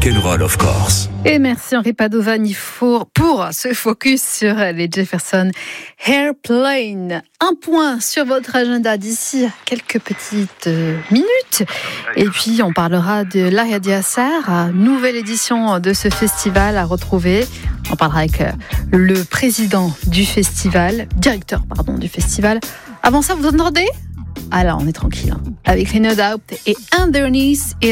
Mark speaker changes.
Speaker 1: rock'n'roll, of course.
Speaker 2: Et merci Henri Padovani pour ce focus sur les Jefferson Airplane. Un point sur votre agenda d'ici quelques petites minutes. Et puis on parlera de l'Ariadi Assar, nouvelle édition de ce festival à retrouver. On parlera avec le président du festival, directeur du festival. Avant ça, vous entendez ? Ah là, on est tranquille. Avec les No Doubt et Underneath. Et